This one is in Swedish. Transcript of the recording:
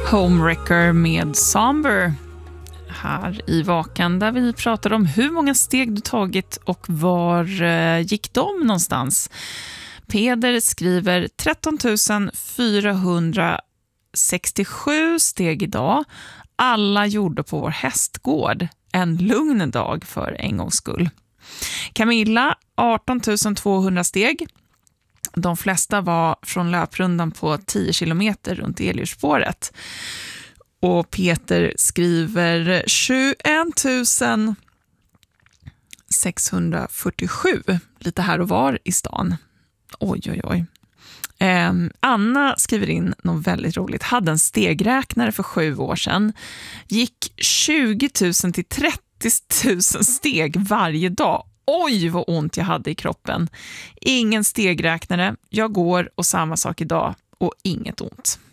Homewrecker med Somber här i Vakan, där vi pratar om hur många steg du tagit och var gick de någonstans. Peder skriver 13 467 steg idag. Alla gjorde på vår hästgård. En lugn dag för en gångs skull. Camilla 18 200 steg. De flesta var från löprundan på 10 kilometer runt Elhjulsspåret. Och Peter skriver 21 647 lite här och var i stan. Oj, oj, oj. Anna skriver in något väldigt roligt. Hade en stegräknare för 7 år sedan. Gick 20 000 till 30 000 steg varje dag. Oj, vad ont jag hade i kroppen. Ingen stegräknare. Jag går och samma sak idag och inget ont.